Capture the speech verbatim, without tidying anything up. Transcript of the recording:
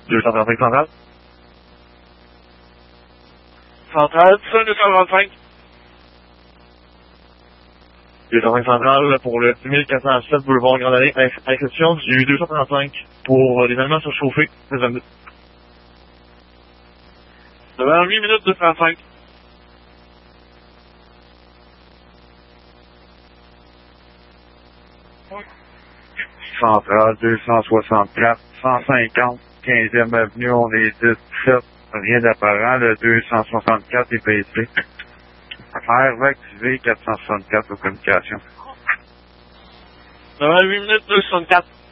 deux cent trente-cinq centrale. Centrale, deux cent trente-cinq. deux cent trente-cinq centrale pour le six mille quatre cent sept boulevard Grande Allée. À réception, j'ai eu deux cent trente-cinq pour les événements surchauffés. Devant huit minutes, deux cent trente-cinq. Centrale deux cent soixante-quatre, cent cinquante, quinzième avenue, on est dix-sept, rien d'apparent, le deux cent soixante-quatre est baissé. R activé, quatre cent soixante-quatre aux communications. Devant huit minutes, deux cent soixante-quatre.